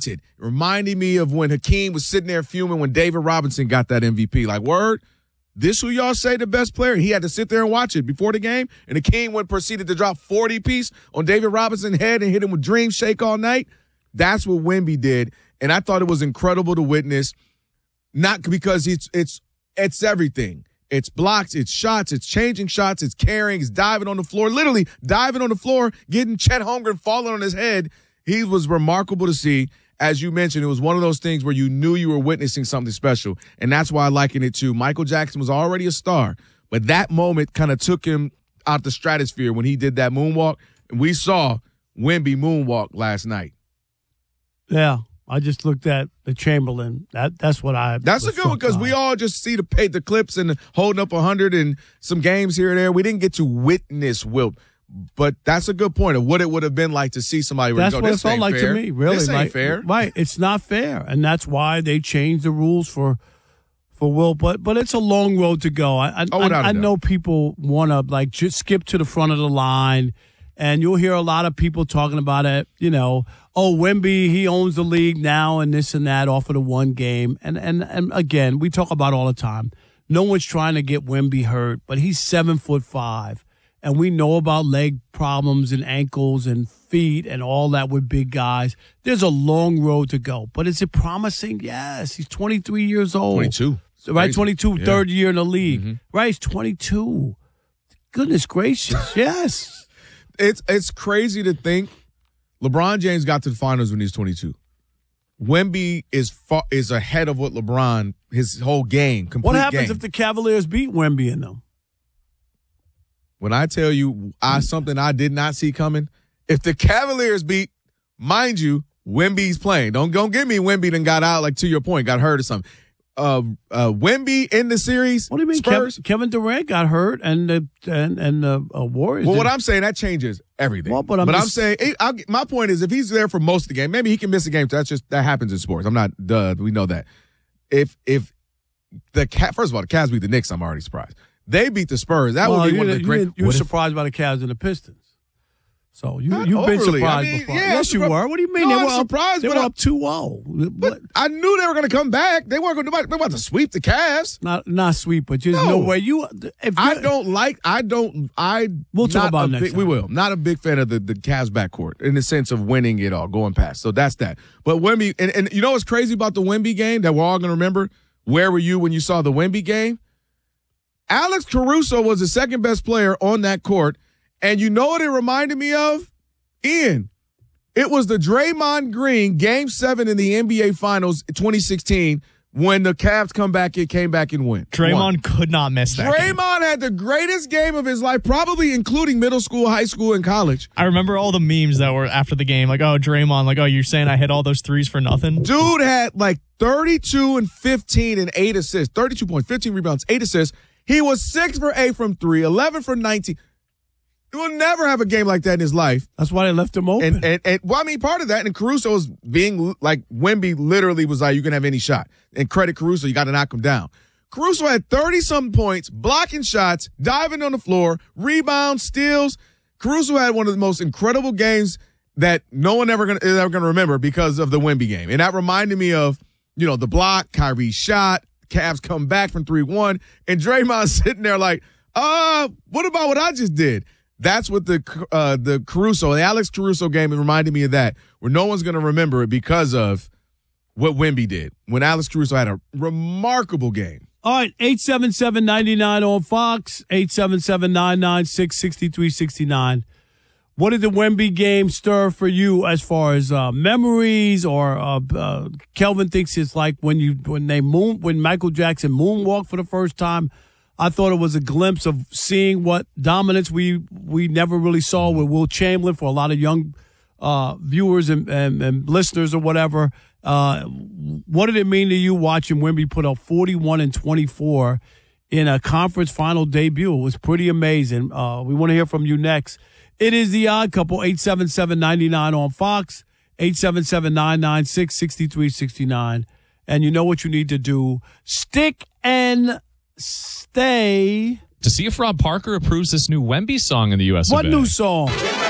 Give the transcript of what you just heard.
watch it. Reminding me of when Hakeem was sitting there fuming when David Robinson got that MVP. Like, word, this who y'all say the best player? He had to sit there and watch it before the game, and Hakeem proceeded to drop 40-piece on David Robinson's head and hit him with Dream Shake all night. That's what Wemby did, and I thought it was incredible to witness, not because it's everything. It's blocks, it's shots, it's changing shots, it's carrying, it's diving on the floor, literally diving on the floor, getting Chet Holmgren falling on his head. He was remarkable to see. As you mentioned, it was one of those things where you knew you were witnessing something special, and that's why I liken it to Michael Jackson was already a star, but that moment kind of took him out the stratosphere when he did that moonwalk, and we saw Wemby moonwalk last night. Yeah. I just looked at the Chamberlain. That's what I. That's a good one because we all just see the clips and holding up 100 and some games here and there. We didn't get to witness Wilt, but that's a good point of what it would have been like to see somebody. That's what it felt like to me. Really, this ain't fair. Right? It's not fair, and that's why they changed the rules for Wilt. But it's a long road to go. I know people want to like just skip to the front of the line. And you'll hear a lot of people talking about it, Wemby, he owns the league now and this and that off of the one game. And again, we talk about all the time. No one's trying to get Wemby hurt, but he's 7'5", and we know about leg problems and ankles and feet and all that with big guys. There's a long road to go. But is it promising? Yes. He's 23 years old. 22. Right, 22, yeah. Third year in the league. Mm-hmm. Right, he's 22. Goodness gracious, yes. It's crazy to think LeBron James got to the finals when he was 22. Wemby is ahead of what LeBron, his whole game, complete What happens game. if the Cavaliers beat Wemby in them? When I tell you something I did not see coming, if the Cavaliers beat, mind you, Wemby's playing. Don't give me Wemby done got out, like to your point, got hurt or something. Wemby in the series. What do you mean? Spurs? Kevin Durant got hurt, and the Warriors. Well, what I'm saying, that changes everything. Well, but I'm saying, my point is, if he's there for most of the game, maybe he can miss a game. That happens in sports. I'm not we know that. If the first of all, the Cavs beat the Knicks, I'm already surprised. They beat the Spurs. That would be one of the great. You were surprised by the Cavs and the Pistons. So you've been surprised before. Yeah, yes, you were. What do you mean? No, they were surprised. They were up 2-0. But I knew they were going to come back. They weren't going to. They about to sweep the Cavs. Not sweep, but there's no way you. We'll talk about next time. We will. Not a big fan of the Cavs backcourt in the sense of winning it all, going past. So that's that. But Wemby, and you know what's crazy about the Wemby game that we're all going to remember? Where were you when you saw the Wemby game? Alex Caruso was the second best player on that court, and you know what it reminded me of? Ian, it was the Draymond Green Game 7 in the NBA Finals 2016 when the Cavs came back and win. Draymond could not miss that Draymond had the greatest game of his life, probably including middle school, high school, and college. I remember all the memes that were after the game, like, oh, Draymond, like, oh, you're saying I hit all those threes for nothing? Dude had like 32 and 15 and 8 assists, 32 points, 15 rebounds, 8 assists. He was 6 for 8 from 3, 11 for 19. He will never have a game like that in his life. That's why they left him open. And well, I mean, part of that, and Caruso's being like, Wemby literally was like, you can have any shot. And credit Caruso, you got to knock him down. Caruso had 30-something points, blocking shots, diving on the floor, rebounds, steals. Caruso had one of the most incredible games that no one is ever gonna remember because of the Wemby game. And that reminded me of, the block, Kyrie's shot, Cavs come back from 3-1, and Draymond sitting there like, what about what I just did? That's what the Alex Caruso game, it reminded me of that, where no one's going to remember it because of what Wemby did when Alex Caruso had a remarkable game. All right, 877-99 on Fox, 877-996-6369. What did the Wemby game stir for you as far as memories, or Kelvin thinks it's like when Michael Jackson moonwalked for the first time? I thought it was a glimpse of seeing what dominance we never really saw with Wilt Chamberlain for a lot of young viewers and listeners or whatever. What did it mean to you watching Wemby put up 41 and 24 in a conference final debut? It was pretty amazing. We want to hear from you next. It is The Odd Couple, 877-99 on Fox, 877-996-6369. And you know what you need to do. Stick and stay. To see if Rob Parker approves this new Wemby song in the U.S. What new song?